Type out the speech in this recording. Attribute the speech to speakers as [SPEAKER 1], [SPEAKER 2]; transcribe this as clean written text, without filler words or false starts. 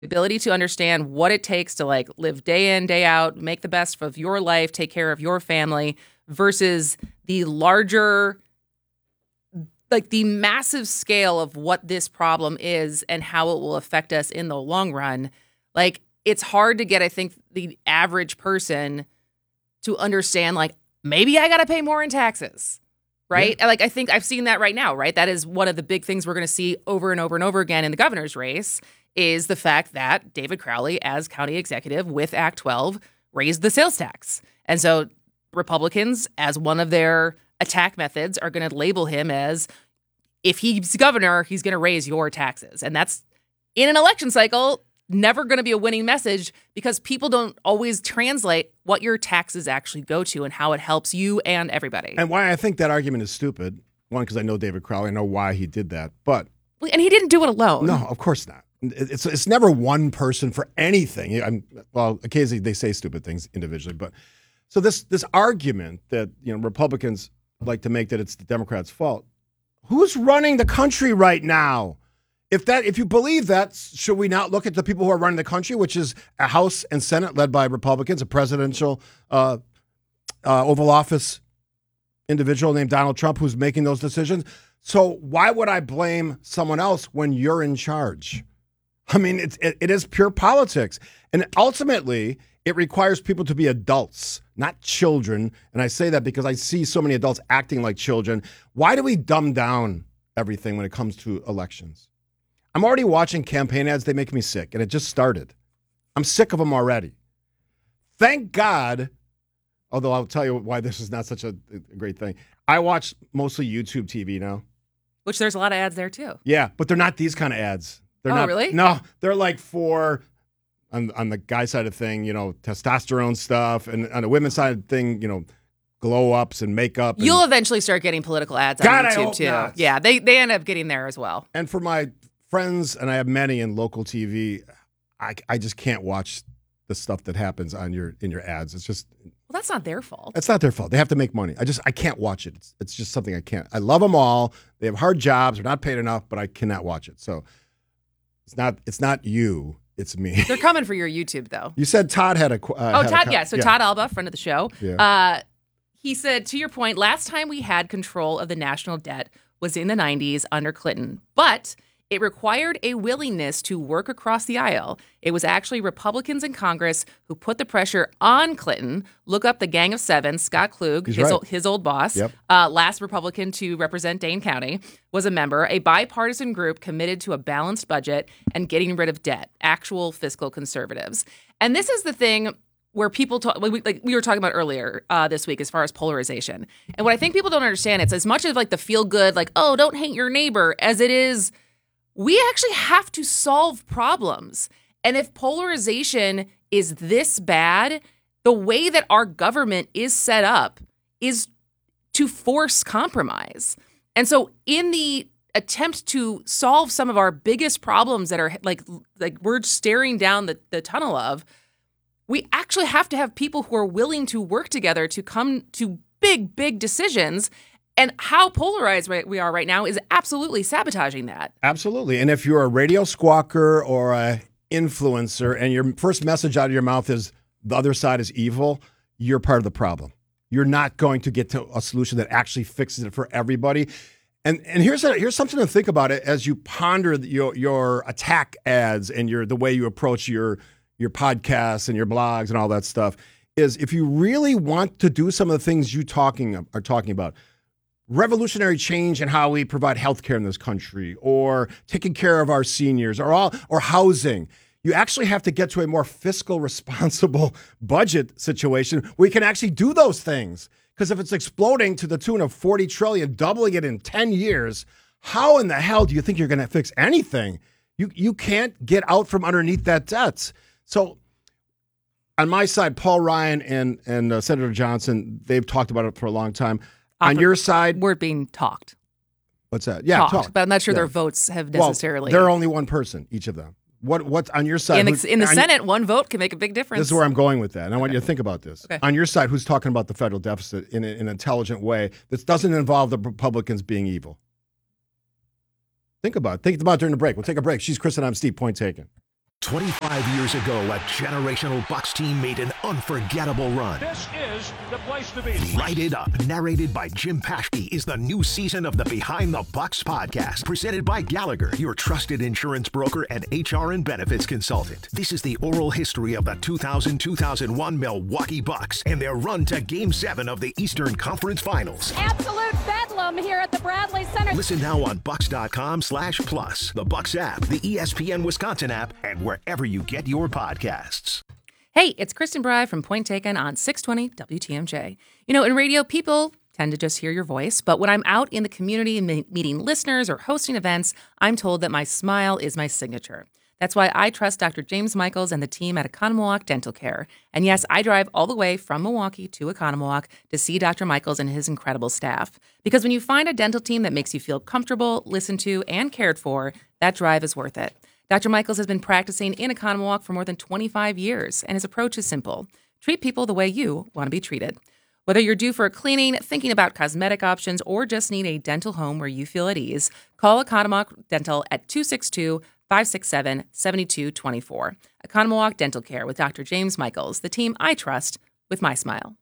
[SPEAKER 1] ability to understand what it takes to like live day in, day out, make the best of your life, take care of your family versus the larger, like the massive scale of what this problem is and how it will affect us in the long run. Like, it's hard to get, I think, the average person to understand, like, maybe I got to pay more in taxes, right? Yeah. Like, I think I've seen that right now, right? That is one of the big things we're going to see over and over and over again in the governor's race is the fact that David Crowley, as county executive with Act 12, raised the sales tax. And so Republicans, as one of their attack methods, are going to label him as, if he's governor, he's going to raise your taxes. And that's, in an election cycle, never going to be a winning message because people don't always translate what your taxes actually go to and how it helps you and everybody.
[SPEAKER 2] And why I think that argument is stupid, one, because I know David Crowley, I know why he did that, but...
[SPEAKER 1] And he didn't do it alone.
[SPEAKER 2] No, of course not. It's never one person for anything. Well, occasionally they say stupid things individually, but... So this argument that Republicans like to make that it's the Democrats' fault, who's running the country right now? If you believe that, should we not look at the people who are running the country, which is a House and Senate led by Republicans, a presidential Oval Office individual named Donald Trump who's making those decisions? So why would I blame someone else when you're in charge? I mean, it is pure politics. And ultimately, it requires people to be adults, not children. And I say that because I see so many adults acting like children. Why do we dumb down everything when it comes to elections? I'm already watching campaign ads. They make me sick, and it just started. I'm sick of them already. Thank God, although I'll tell you why this is not such a great thing. I watch mostly YouTube TV now.
[SPEAKER 1] Which there's a lot of ads there, too.
[SPEAKER 2] Yeah, but they're not these kind of ads. They're not,
[SPEAKER 1] really?
[SPEAKER 2] No, they're like for, on the guy side of thing, testosterone stuff, and on the women's side of thing, glow-ups and makeup.
[SPEAKER 1] You'll eventually start getting political ads on
[SPEAKER 2] God,
[SPEAKER 1] YouTube,
[SPEAKER 2] I hope
[SPEAKER 1] too.
[SPEAKER 2] not.
[SPEAKER 1] Yeah, they end up getting there as well.
[SPEAKER 2] And for my friends, and I have many in local TV, I just can't watch the stuff that happens in your ads. It's just...
[SPEAKER 1] Well, that's not their fault.
[SPEAKER 2] It's not their fault. They have to make money. I can't watch it. It's just something I can't. I love them all. They have hard jobs. They're not paid enough, but I cannot watch it. So it's not you. It's me.
[SPEAKER 1] They're coming for your YouTube, though.
[SPEAKER 2] You said Todd had a...
[SPEAKER 1] Todd, yeah. So yeah. Todd Alba, friend of the show.
[SPEAKER 2] Yeah.
[SPEAKER 1] He said, to your point, last time we had control of the national debt was in the 90s under Clinton. But... it required a willingness to work across the aisle. It was actually Republicans in Congress who put the pressure on Clinton. Look up the Gang of Seven. Scott Klug, his old boss,
[SPEAKER 2] yep.
[SPEAKER 1] Last Republican to represent Dane County, was a member, a bipartisan group committed to a balanced budget and getting rid of debt, actual fiscal conservatives. And this is the thing where people talk, like we were talking about earlier this week as far as polarization. And what I think people don't understand, it's as much of like the feel good, like, oh, don't hate your neighbor, as it is... we actually have to solve problems. And if polarization is this bad, the way that our government is set up is to force compromise. And so in the attempt to solve some of our biggest problems that are like we're staring down the tunnel of, we actually have to have people who are willing to work together to come to big, big decisions. And how polarized we are right now is absolutely sabotaging that.
[SPEAKER 2] Absolutely. And if you're a radio squawker or a influencer and your first message out of your mouth is the other side is evil, you're part of the problem. You're not going to get to a solution that actually fixes it for everybody. And here's something to think about it as you ponder your attack ads and the way you approach your podcasts and your blogs and all that stuff, is if you really want to do some of the things you are talking about, revolutionary change in how we provide healthcare in this country, or taking care of our seniors, or housing. You actually have to get to a more fiscal responsible budget situation where you can actually do those things. Because if it's exploding to the tune of $40 trillion, doubling it in 10 years, how in the hell do you think you're going to fix anything? You can't get out from underneath that debt. So on my side, Paul Ryan and Senator Johnson, they've talked about it for a long time. On your side,
[SPEAKER 1] we're being talked.
[SPEAKER 2] What's that? Yeah,
[SPEAKER 1] talked. But I'm not sure their votes have necessarily.
[SPEAKER 2] They're only one person, each of them. What's on your side?
[SPEAKER 1] In the Senate, one vote can make a big difference.
[SPEAKER 2] This is where I'm going with that, and I want you to think about this.
[SPEAKER 1] Okay.
[SPEAKER 2] On your side, who's talking about the federal deficit in an intelligent way that doesn't involve the Republicans being evil? Think about it. Think about it during the break. We'll take a break. She's Chris and I'm Steve. Point taken.
[SPEAKER 3] 25 years ago, a generational Bucs team made an unforgettable run.
[SPEAKER 4] This is the place to be.
[SPEAKER 3] Light It Up, narrated by Jim Paschke, is the new season of the Behind the Bucs podcast, presented by Gallagher, your trusted insurance broker and HR and benefits consultant. This is the oral history of the 2000-2001 Milwaukee Bucks and their run to Game 7 of the Eastern Conference Finals.
[SPEAKER 5] Absolute bedlam here at the Bradley Center.
[SPEAKER 3] Listen now on Bucs.com/plus, the Bucs app, the ESPN Wisconsin app, and wherever you get your podcasts.
[SPEAKER 1] Hey, it's Kristen Bry from Point Taken on 620 WTMJ. You know, in radio, people tend to just hear your voice, but when I'm out in the community meeting listeners or hosting events, I'm told that my smile is my signature. That's why I trust Dr. James Michaels and the team at Economowoc Dental Care. And yes, I drive all the way from Milwaukee to Economowoc to see Dr. Michaels and his incredible staff. Because when you find a dental team that makes you feel comfortable, listened to, and cared for, that drive is worth it. Dr. Michaels has been practicing in Economowoc for more than 25 years, and his approach is simple. Treat people the way you want to be treated. Whether you're due for a cleaning, thinking about cosmetic options, or just need a dental home where you feel at ease, call Economowoc Dental at 262-567-7224. Economowoc Dental Care with Dr. James Michaels, the team I trust with my smile.